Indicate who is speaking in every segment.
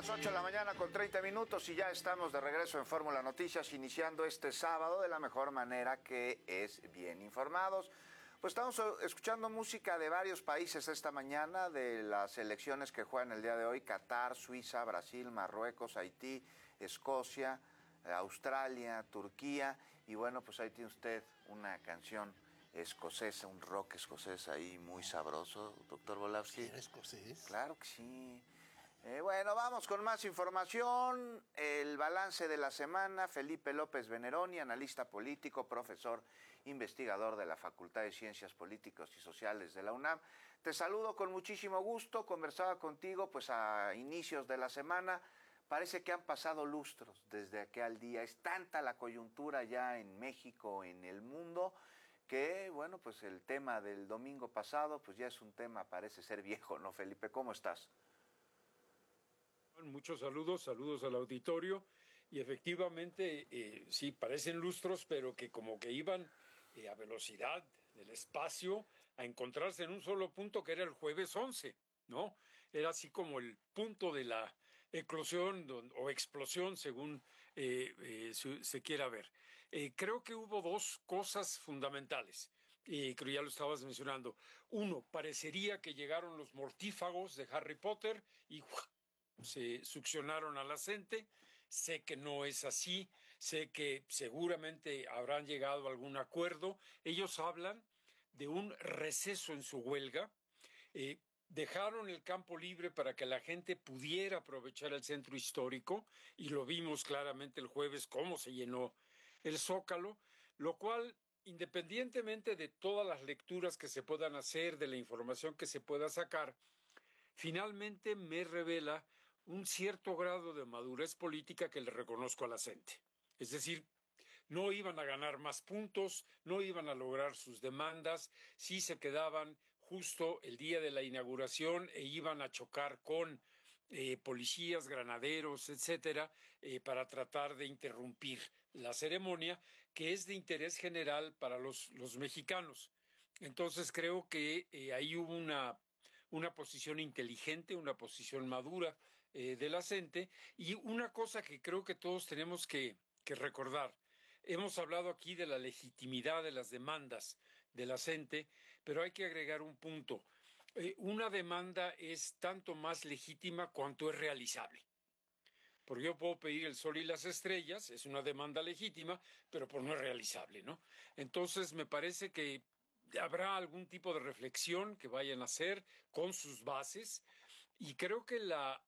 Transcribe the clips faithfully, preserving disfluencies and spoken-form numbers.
Speaker 1: las ocho de la mañana con treinta minutos y ya estamos de regreso en Fórmula Noticias, iniciando este sábado de la mejor manera, que es bien informados. Pues estamos escuchando música de varios países esta mañana, de las selecciones que juegan el día de hoy: Qatar, Suiza, Brasil, Marruecos, Haití, Escocia, Australia, Turquía. Y bueno, pues ahí tiene usted una canción escocesa, un rock escocés ahí muy sabroso, doctor Volavsky.
Speaker 2: ¿Era escocés?
Speaker 1: Claro que sí. Eh, bueno, vamos con más información. El balance de la semana. Felipe López Veneroni, analista político, profesor investigador de la Facultad de Ciencias Políticas y Sociales de la UNAM. Te saludo con muchísimo gusto. Conversaba contigo pues a inicios de la semana. Parece que han pasado lustros desde aquel día. Es tanta la coyuntura ya en México, en el mundo, que bueno, pues el tema del domingo pasado pues ya es un tema, parece ser viejo, ¿no, Felipe? ¿Cómo estás?
Speaker 3: Muchos saludos, saludos al auditorio, y efectivamente eh, sí, parecen lustros, pero que como que iban eh, a velocidad del espacio a encontrarse en un solo punto, que era el jueves once, ¿no? Era así como el punto de la eclosión o explosión, según eh, eh, se, se quiera ver. Eh, creo que hubo dos cosas fundamentales. Eh, creo ya lo estabas mencionando. Uno, parecería que llegaron los mortífagos de Harry Potter y ¡uah!, se succionaron a la gente. Sé que no es así, sé que seguramente habrán llegado a algún acuerdo. Ellos hablan de un receso en su huelga. Eh, dejaron el campo libre para que la gente pudiera aprovechar el centro histórico, y lo vimos claramente el jueves cómo se llenó el Zócalo, lo cual, independientemente de todas las lecturas que se puedan hacer, de la información que se pueda sacar, finalmente me revela un cierto grado de madurez política que le reconozco a la gente. Es decir, no iban a ganar más puntos, no iban a lograr sus demandas, sí se quedaban justo el día de la inauguración e iban a chocar con eh, policías, granaderos, etcétera, eh, para tratar de interrumpir la ceremonia, que es de interés general para los, los mexicanos. Entonces creo que eh, ahí hubo una una posición inteligente, una posición madura eh, de la gente. Y una cosa que creo que todos tenemos que, que recordar: hemos hablado aquí de la legitimidad de las demandas de la gente, pero hay que agregar un punto. Eh, una demanda es tanto más legítima cuanto es realizable. Porque yo puedo pedir el sol y las estrellas, es una demanda legítima, pero pues no es realizable, ¿no? Entonces me parece que habrá algún tipo de reflexión que vayan a hacer con sus bases, y creo que la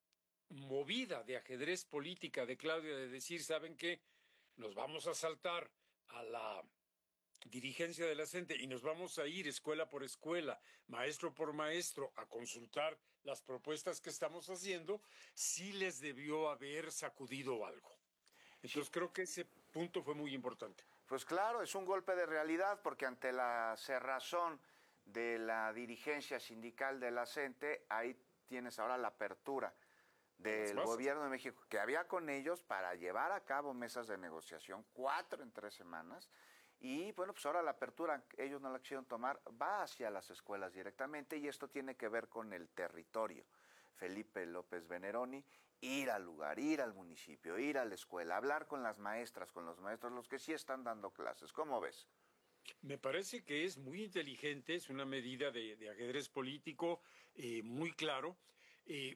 Speaker 3: movida de ajedrez política de Claudia de decir, ¿saben qué? Nos vamos a saltar a la dirigencia de la gente y nos vamos a ir escuela por escuela, maestro por maestro, a consultar las propuestas que estamos haciendo, sí les debió haber sacudido algo. Entonces creo que ese punto fue muy importante.
Speaker 1: Pues claro, es un golpe de realidad, porque ante la cerrazón de la dirigencia sindical de la CENTE, ahí tienes ahora la apertura del gobierno de México, que había con ellos para llevar a cabo mesas de negociación, cuatro en tres semanas, y bueno, pues ahora la apertura, ellos no la quisieron tomar, va hacia las escuelas directamente, y esto tiene que ver con el territorio. Felipe López Veneroni, ir al lugar, ir al municipio, ir a la escuela, hablar con las maestras, con los maestros, los que sí están dando clases. ¿Cómo ves?
Speaker 3: Me parece que es muy inteligente, es una medida de, de ajedrez político eh, muy claro. Eh,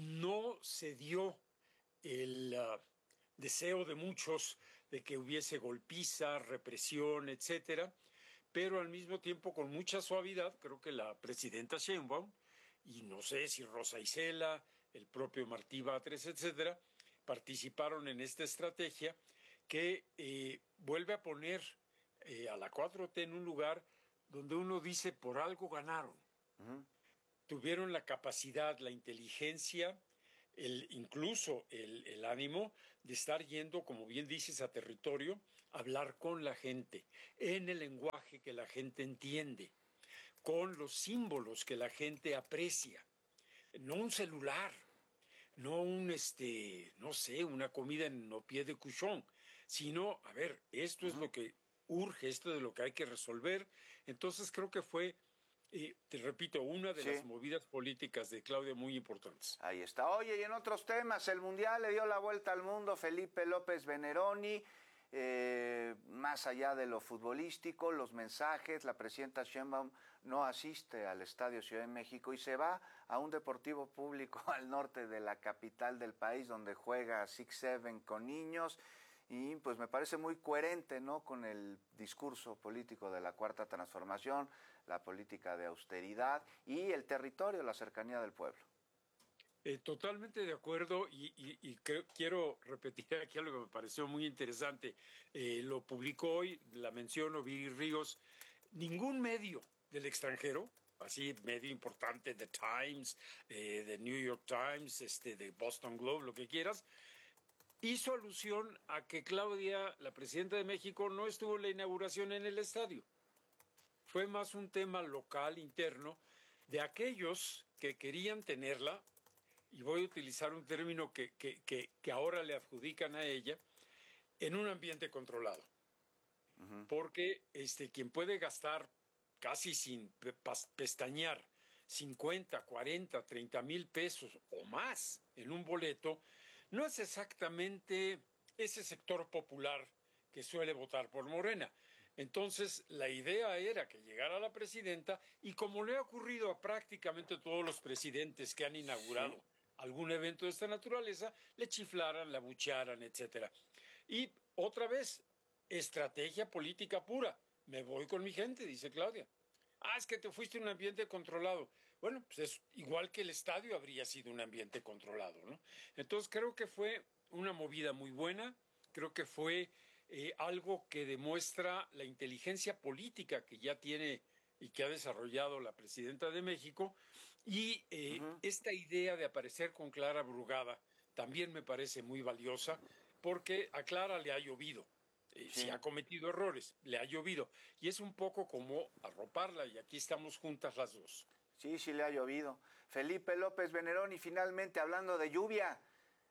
Speaker 3: no se dio el uh, deseo de muchos de que hubiese golpiza, represión, etcétera, pero al mismo tiempo con mucha suavidad. Creo que la presidenta Sheinbaum, y no sé si Rosa Isela, el propio Martí Batres, etcétera, participaron en esta estrategia que eh, vuelve a poner eh, a la cuatro T en un lugar donde uno dice, por algo ganaron. Uh-huh. Tuvieron la capacidad, la inteligencia, el, incluso el, el ánimo de estar yendo, como bien dices, a territorio, a hablar con la gente, en el lenguaje que la gente entiende, con los símbolos que la gente aprecia. No un celular, no un, este, no sé, una comida en au pied de couchon, sino, a ver, esto uh-huh. es lo que urge, esto es lo que hay que resolver. Entonces creo que fue eh, te repito, una de
Speaker 1: sí.
Speaker 3: las movidas políticas de Claudia muy importantes.
Speaker 1: Ahí está. Oye, y en otros temas, el Mundial le dio la vuelta al mundo Felipe López Veneroni. Eh, más allá de lo futbolístico, los mensajes, la presidenta Sheinbaum no asiste al Estadio Ciudad de México y se va a un deportivo público al norte de la capital del país donde juega Six Seven con niños y pues me parece muy coherente, ¿no?, con el discurso político de la Cuarta Transformación, la política de austeridad y el territorio, la cercanía del pueblo.
Speaker 3: Eh, totalmente de acuerdo y, y, y creo, quiero repetir aquí algo que me pareció muy interesante. Eh, lo publicó hoy, la menciono, Viri Ríos. Ningún medio del extranjero, así medio importante, The Times, eh, The New York Times, este, The Boston Globe, lo que quieras, hizo alusión a que Claudia, la presidenta de México, no estuvo en la inauguración en el estadio. Fue más un tema local, interno, de aquellos que querían tenerla, y voy a utilizar un término que, que, que, que ahora le adjudican a ella, en un ambiente controlado. Uh-huh. Porque este, quien puede gastar casi sin pestañear cincuenta, cuarenta, treinta mil pesos o más en un boleto, no es exactamente ese sector popular que suele votar por Morena. Entonces, la idea era que llegara la presidenta y como le ha ocurrido a prácticamente todos los presidentes que han inaugurado sí. algún evento de esta naturaleza, le chiflaran, la abuchearan, etcétera. Y otra vez, estrategia política pura. Me voy con mi gente, dice Claudia. Ah, es que te fuiste a un ambiente controlado. Bueno, pues es igual que el estadio habría sido un ambiente controlado, ¿no? Entonces creo que fue una movida muy buena, creo que fue eh, algo que demuestra la inteligencia política que ya tiene y que ha desarrollado la presidenta de México, y eh, uh-huh. esta idea de aparecer con Clara Brugada también me parece muy valiosa, porque a Clara le ha llovido. Eh, sí. Si ha cometido errores, le ha llovido. Y es un poco como arroparla, y aquí estamos juntas las dos.
Speaker 1: Sí, sí le ha llovido. Felipe López Veneroni, finalmente hablando de lluvia,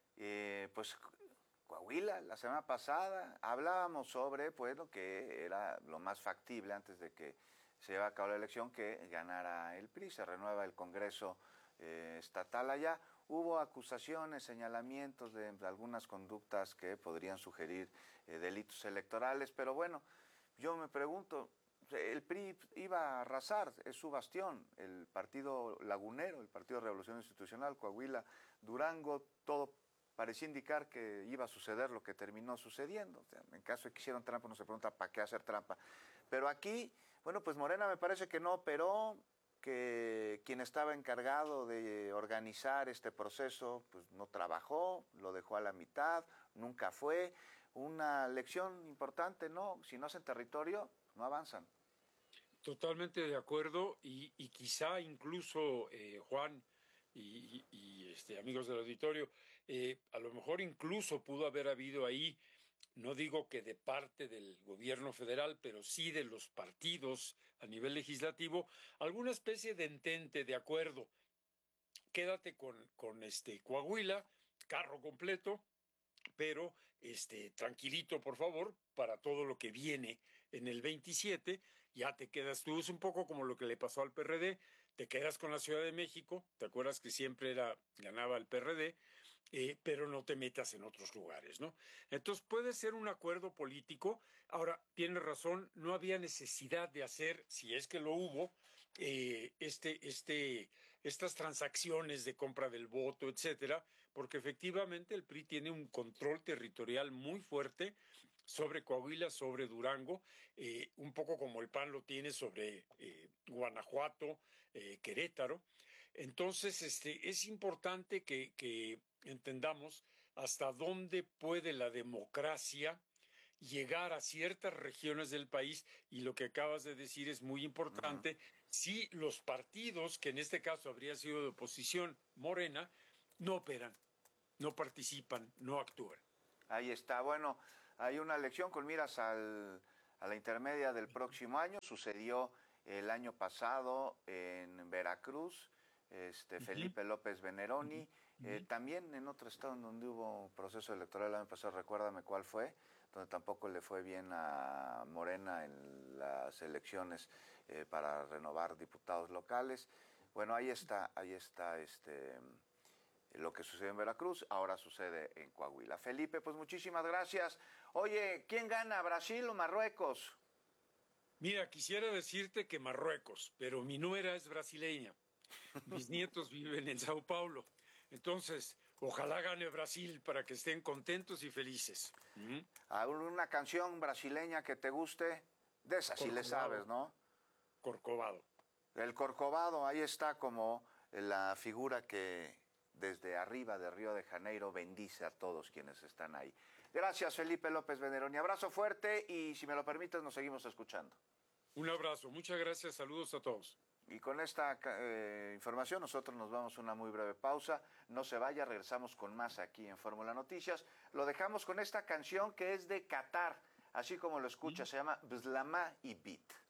Speaker 1: eh, pues Coahuila, la semana pasada hablábamos sobre pues lo que era lo más factible antes de que se lleve a cabo la elección, que ganara el P R I, se renueva el Congreso eh, estatal allá. Hubo acusaciones, señalamientos de, de algunas conductas que podrían sugerir eh, delitos electorales, pero bueno, yo me pregunto, el P R I iba a arrasar, es su bastión, el partido lagunero, el Partido de Revolución Institucional, Coahuila, Durango, todo parecía indicar que iba a suceder lo que terminó sucediendo. O sea, en caso de que hicieron trampa, uno se pregunta para qué hacer trampa. Pero aquí, bueno, pues Morena me parece que no operó, que quien estaba encargado de organizar este proceso, pues no trabajó, lo dejó a la mitad, nunca fue. Una lección importante, ¿no? Si no hacen territorio, no avanzan.
Speaker 3: Totalmente de acuerdo, y, y quizá incluso, eh, Juan y, y, y este, amigos del auditorio, eh, a lo mejor incluso pudo haber habido ahí, no digo que de parte del gobierno federal, pero sí de los partidos a nivel legislativo, alguna especie de entente, de acuerdo. Quédate con, con este Coahuila, carro completo, pero este, tranquilito, por favor, para todo lo que viene en el veintisiete, ya te quedas tú. Es un poco como lo que le pasó al P R D, te quedas con la Ciudad de México, te acuerdas que siempre era, ganaba el P R D, eh, pero no te metas en otros lugares, ¿no? Entonces puede ser un acuerdo político. Ahora, tienes razón, no había necesidad de hacer, si es que lo hubo, eh, este, este, estas transacciones de compra del voto, etcétera, porque efectivamente el P R I tiene un control territorial muy fuerte sobre Coahuila, sobre Durango, eh, un poco como el P A N lo tiene sobre eh, Guanajuato, eh, Querétaro. Entonces, este, es importante que, que entendamos hasta dónde puede la democracia llegar a ciertas regiones del país, y lo que acabas de decir es muy importante. Uh-huh. Si los partidos, que en este caso habría sido de oposición, Morena, no operan, no participan, no actúan.
Speaker 1: Ahí está. Bueno, hay una elección con miras al, a la intermedia del próximo año. Sucedió el año pasado en Veracruz, este, uh-huh. Felipe López Veneroni. Uh-huh. Eh, también en otro estado en donde hubo proceso electoral el año pasado, recuérdame cuál fue, donde tampoco le fue bien a Morena en las elecciones eh, para renovar diputados locales. Bueno, ahí está, ahí está este, lo que sucede en Veracruz, ahora sucede en Coahuila. Felipe, pues muchísimas gracias. Oye, ¿quién gana, Brasil o Marruecos?
Speaker 3: Mira, quisiera decirte que Marruecos, pero mi nuera es brasileña. Mis nietos viven en Sao Paulo. Entonces, ojalá gane Brasil para que estén contentos y felices. ¿Mm?
Speaker 1: ¿Alguna canción brasileña que te guste? De esa sí le sabes, ¿no?
Speaker 3: Corcovado.
Speaker 1: El Corcovado, ahí está como la figura que desde arriba de Río de Janeiro bendice a todos quienes están ahí. Gracias, Felipe López Veneroni. Abrazo fuerte y, si me lo permites, nos seguimos escuchando.
Speaker 3: Un abrazo, muchas gracias, saludos a todos.
Speaker 1: Y con esta eh, información nosotros nos vamos a una muy breve pausa. No se vaya, regresamos con más aquí en Fórmula Noticias. Lo dejamos con esta canción que es de Qatar, así como lo escucha, se llama Bzlama y Beat.